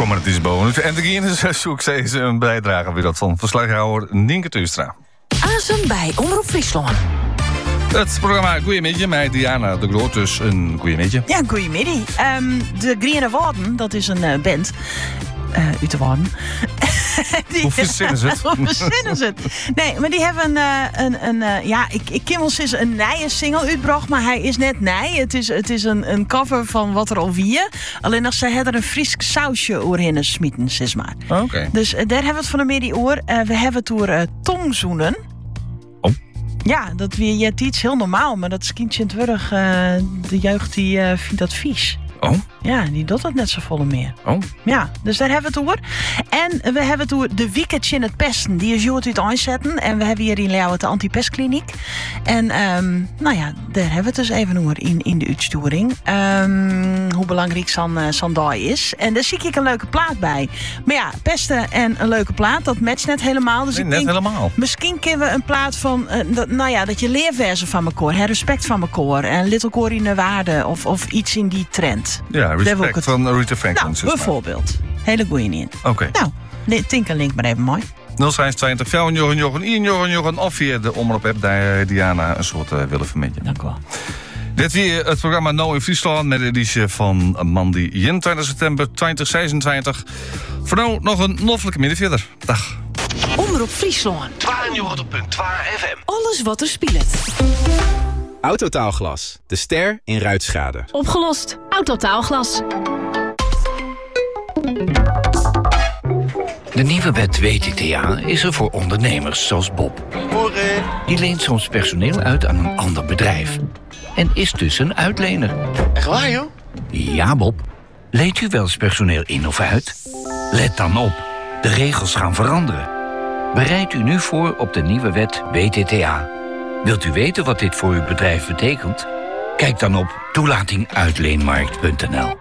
komen het is boven. En de Guinness zoekt ze een bijdrage weer dat van verslaghouder Nienke Teustra. Asem bij Omroep Friesland. Het programma Goeiemiddag met Diana de Groot, dus een goeiemiddag. Ja, goeiemiddag. De Green Warden, dat is een band uit de Warden. Hoe verzinnen ze het? Hoe verzinnen ze het? Nee, maar die hebben ik ken wel eens een nieuwe single uitgebracht, maar hij is net nij. Het is een cover van wat er al wie. Alleen als ze er een fris sausje oorheen smieten, zeg maar. Oké. Dus daar hebben we het van de middag oor. We hebben het door tongzoenen. Oh. Ja, dat weer je iets heel normaal, maar dat is kindje in het wurg. De jeugd die vindt dat vies. Oh. Ja, die doet dat net zo volle meer. Oh. Ja, dus daar hebben we het over. En we hebben het over de weekendje in het pesten. Die is Joort uit aanzetten. En we hebben hier in Leeuwen de anti-pestkliniek. En daar hebben we het dus even over in de uitsturing. Hoe belangrijk zo'n dag is. En daar zie ik een leuke plaat bij. Maar ja, pesten en een leuke plaat, dat matcht net helemaal. Dus nee, ik net denk, helemaal. misschien kunnen we een plaat van, dat je leerversen van elkaar, respect van elkaar en little koor in de waarde of iets in die trend. Ja, respect van Rita Franklin. Nou, bijvoorbeeld. Hele goeie in. Oké. Nou, Tinkerlink maar even mooi. 022 Jochen of via de omroep-app daar Diana een soort willen vermijden. Dank u wel. Dit weer het programma Nou in Friesland met de editie van Mandy 21 september 2026. Voor nu nog een noffelijke midden verder. Dag. Omroep Friesland. 92.2 FM. Alles wat er speelt. Autotaalglas, de ster in ruitschade. Opgelost. Autotaalglas. De nieuwe wet WTTA is er voor ondernemers zoals Bob. Die leent soms personeel uit aan een ander bedrijf. En is dus een uitlener. Echt waar, joh? Ja, Bob. Leent u wel eens personeel in of uit? Let dan op. De regels gaan veranderen. Bereid u nu voor op de nieuwe wet WTTA. Wilt u weten wat dit voor uw bedrijf betekent? Kijk dan op toelatinguitleenmarkt.nl.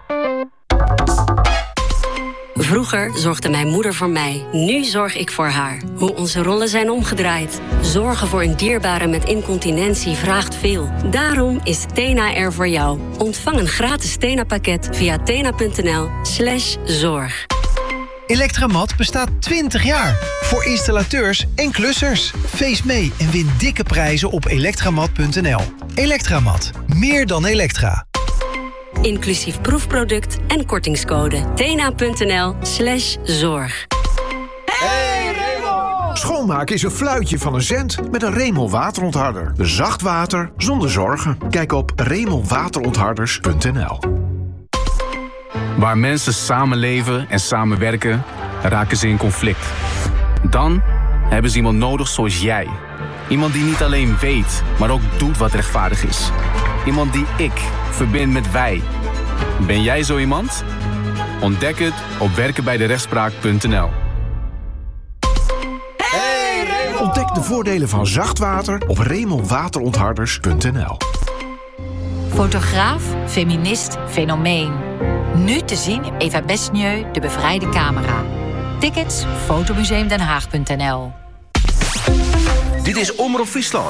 Vroeger zorgde mijn moeder voor mij. Nu zorg ik voor haar. Hoe onze rollen zijn omgedraaid. Zorgen voor een dierbare met incontinentie vraagt veel. Daarom is Tena er voor jou. Ontvang een gratis Tena-pakket via tena.nl/zorg. Electramat bestaat 20 jaar. Voor installateurs en klussers. Feest mee en win dikke prijzen op elektramat.nl. Electramat. Meer dan elektra. Inclusief proefproduct en kortingscode. tena.nl/zorg. Hey Remel! Schoonmaken is een fluitje van een cent met een Remel waterontharder. Zacht water zonder zorgen. Kijk op remelwaterontharders.nl. Waar mensen samenleven en samenwerken, raken ze in conflict. Dan hebben ze iemand nodig zoals jij. Iemand die niet alleen weet, maar ook doet wat rechtvaardig is. Iemand die ik verbind met wij. Ben jij zo iemand? Ontdek het op werkenbijderechtspraak.nl. Hey Remel! Ontdek de voordelen van zacht water op remelwaterontharders.nl. Fotograaf, feminist, fenomeen. Nu te zien Eva Besnieu, de bevrijde camera. Tickets fotomuseumdenhaag.nl. Dit is Omroep Friesland.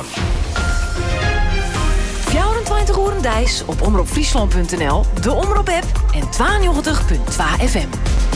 24 uur Dijs op omroepfriesland.nl, de Omroep-app en 92.2 FM.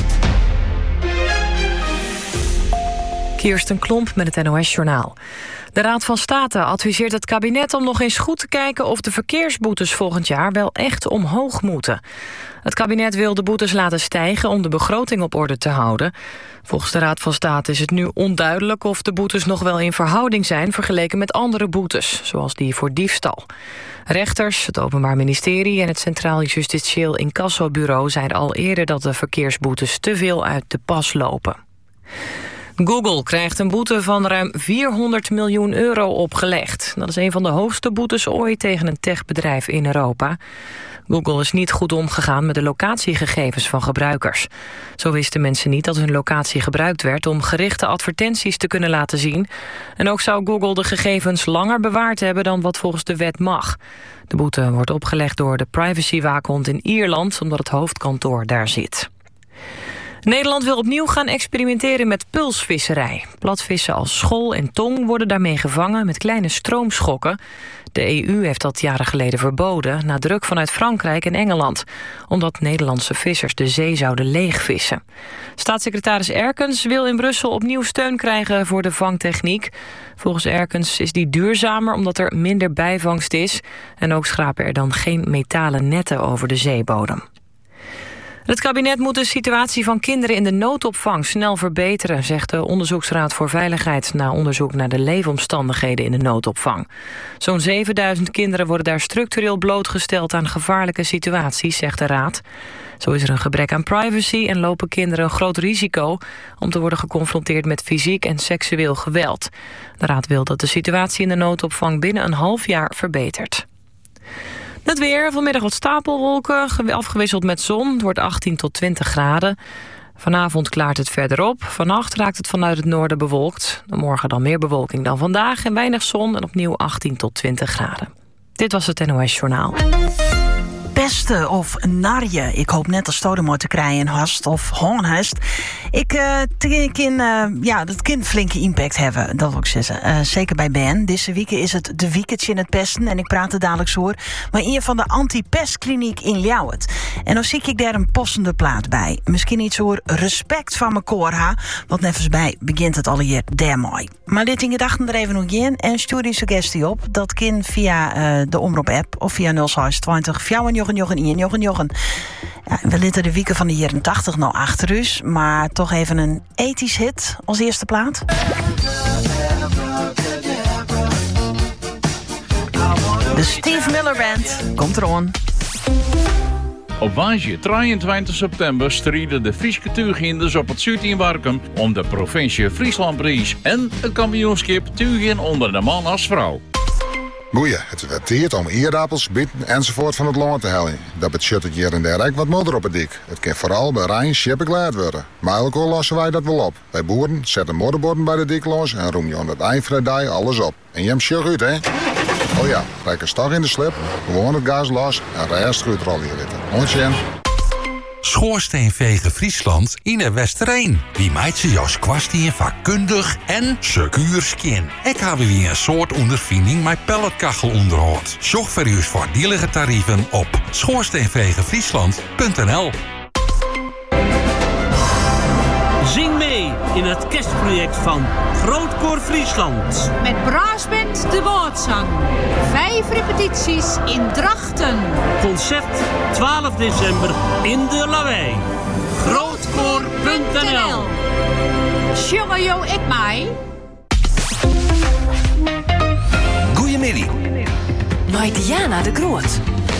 Kirsten Klomp met het NOS-journaal. De Raad van State adviseert het kabinet om nog eens goed te kijken of de verkeersboetes volgend jaar wel echt omhoog moeten. Het kabinet wil de boetes laten stijgen om de begroting op orde te houden. Volgens de Raad van State is het nu onduidelijk of de boetes nog wel in verhouding zijn vergeleken met andere boetes, zoals die voor diefstal. Rechters, het Openbaar Ministerie en het Centraal Justitieel Incassobureau zeiden al eerder dat de verkeersboetes te veel uit de pas lopen. Google krijgt een boete van ruim 400 miljoen euro opgelegd. Dat is een van de hoogste boetes ooit tegen een techbedrijf in Europa. Google is niet goed omgegaan met de locatiegegevens van gebruikers. Zo wisten mensen niet dat hun locatie gebruikt werd om gerichte advertenties te kunnen laten zien. En ook zou Google de gegevens langer bewaard hebben dan wat volgens de wet mag. De boete wordt opgelegd door de privacywaakhond in Ierland, omdat het hoofdkantoor daar zit. Nederland wil opnieuw gaan experimenteren met pulsvisserij. Platvissen als schol en tong worden daarmee gevangen met kleine stroomschokken. De EU heeft dat jaren geleden verboden, na druk vanuit Frankrijk en Engeland, omdat Nederlandse vissers de zee zouden leegvissen. Staatssecretaris Erkens wil in Brussel opnieuw steun krijgen voor de vangtechniek. Volgens Erkens is die duurzamer omdat er minder bijvangst is en ook schrapen er dan geen metalen netten over de zeebodem. Het kabinet moet de situatie van kinderen in de noodopvang snel verbeteren, zegt de Onderzoeksraad voor Veiligheid na onderzoek naar de leefomstandigheden in de noodopvang. Zo'n 7000 kinderen worden daar structureel blootgesteld aan gevaarlijke situaties, zegt de raad. Zo is er een gebrek aan privacy en lopen kinderen een groot risico om te worden geconfronteerd met fysiek en seksueel geweld. De raad wil dat de situatie in de noodopvang binnen een half jaar verbetert. Het weer, vanmiddag wat stapelwolken, afgewisseld met zon. Het wordt 18 tot 20 graden. Vanavond klaart het verder op. Vannacht raakt het vanuit het noorden bewolkt. Morgen dan meer bewolking dan vandaag en weinig zon en opnieuw 18 tot 20 graden. Dit was het NOS Journaal. Pesten of narje. Ik hoop net als Stodemor te krijgen hast of hongenhest. Dat kan flinke impact hebben, dat wil ik zeggen. Zeker bij Ben. Deze week is het de weekendje in het pesten en ik praat er dadelijk zo over. Maar in van de anti-pestkliniek in Ljouwert. En dan zie ik daar een passende plaat bij. Misschien iets hoor respect van mijn koorha. Want nevens bij begint het al hier daarmee. Maar dit in gedachten er even nog in en stuur die suggestie op. Dat kan via de Omroep-app of via 0620 Jochen. Ja, we litten de weken van de jaren 80 nou achter us, maar toch even een ethisch hit als eerste plaat. De Steve Miller Band komt eraan. Op woensdag 23 september strijden de Frieske tuurginders op het Zuid in Warkum om de provincie Frieslandprijs en het kampioenschap tuurgin onder de man als vrouw. Goeie, het werd tijd om eerappels, bieten enzovoort van het land te halen. Dat betekent het hier en daar ook wat modder op het dik. Het kan vooral bij Rijn schippen klaar worden. Maar elke lossen wij dat wel op. Wij boeren zetten modderborden bij de dik los en roem je aan het eindvrijdag alles op. En je hem sjug uit, hè? Oh ja, rijk een stok in de slip, gewoon het gas los en rest goed rollen ritten. Ontjen. Schoorsteenvegen Friesland in de Westereen. Die meid ze Jos Kwastien vakkundig en secuur skin. Ik heb weer een soort ondervinding met pelletkachelonderhoud. Zoek voor uw voordielige tarieven op schoorsteenvegenfriesland.nl. Zing mee in het kerstproject van Grootkoor Friesland. Met Braasband de Woordzang. 5 repetities in Drachten. Concert 12 december in de Lawaai. Grootkoor.nl. Sjongen jo ik mij. Goeiemiddag. Met Diana de Groot.